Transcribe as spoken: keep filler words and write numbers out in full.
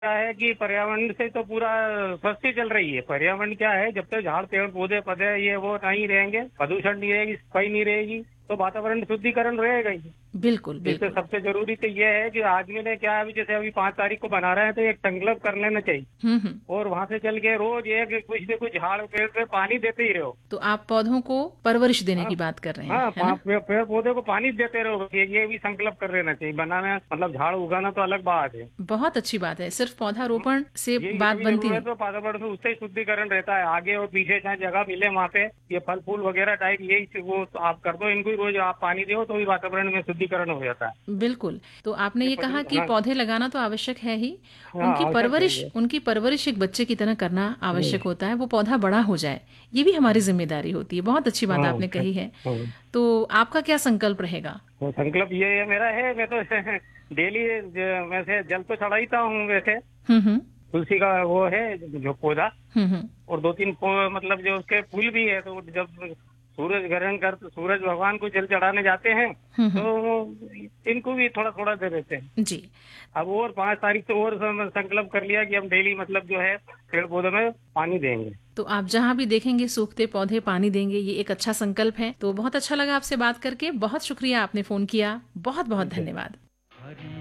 क्या है कि पर्यावरण से तो पूरा स्वस्थ ही चल रही है। पर्यावरण क्या है, जब तक झाड़ पेड़ पौधे पौधे ये वो नहीं रहेंगे, प्रदूषण नहीं रहेगी, सफाई नहीं रहेगी, तो वातावरण शुद्धिकरण रहेगा ही। बिल्कुल इससे बिल्कुल। सबसे जरूरी तो ये है कि आदमी ने क्या, अभी जैसे अभी पांच तारीख को बना रहे हैं तो एक संकल्प कर लेना चाहिए हम्म हम्म। और वहां से चल के रोज एक कुछ न कुछ झाड़ पेड़ पे पानी देते ही रहो। तो आप पौधों को परवरिश देने हाँ की बात कर रहे हैं, हाँ, है ना? पा- पे- पेड़ पौधे को पानी देते रहो, ये, ये भी संकल्प कर लेना चाहिए। बनाना मतलब झाड़ उगाना तो अलग बात है। बहुत अच्छी बात है, सिर्फ पौधारोपण से ये ये बात भी बनती जरूरत नहीं। है, वातावरण से उससे ही शुद्धिकरण रहता है। आगे और पीछे जहाँ जगह मिले वहाँ पे ये फल फूल वगैरह टाइप यही वो तो आप कर दो, इनको ही रोज आप पानी दो तो भी वातावरण में शुद्धिकरण हो जाता है। बिल्कुल। तो आपने ये ये कहा प्रदूषण, कि हाँ पौधे लगाना तो आवश्यक है ही, हाँ, उनकी आवश्यक है परवरिश ये। उनकी परवरिश एक बच्चे की तरह करना हम्म, आवश्यक होता है, वो पौधा बड़ा हो जाए, ये भी हमारी जिम्मेदारी होती है। बहुत अच्छी बात हाँ आपने कही है। हाँ। तो आपका क्या संकल्प रहेगा? तो संकल्प ये है, मेरा है, मैं तो डेली वैसे जल तो चढ़ाता हूँ वैसे। हम्म हम्म। तुलसी का वो है जो पौधा, हम्म हम्म। और दो तीन पौ- मतलब जो उसके फूल भी है, तो जब सूरज ग्रहण कर सूरज भगवान को जल चढ़ाने जाते हैं हम्म तो हम्म। इनको भी थोड़ा थोड़ा दे देते हैं। जी। अब और पांच तारीख से और सं- संकल्प कर लिया कि हम डेली मतलब जो है पेड़ पौधों में पानी देंगे। तो आप जहां भी देखेंगे सूखते पौधे पानी देंगे, ये एक अच्छा संकल्प है। तो बहुत अच्छा लगा आपसे बात करके, बहुत शुक्रिया आपने फोन किया, बहुत बहुत ठीक है। धन्यवाद।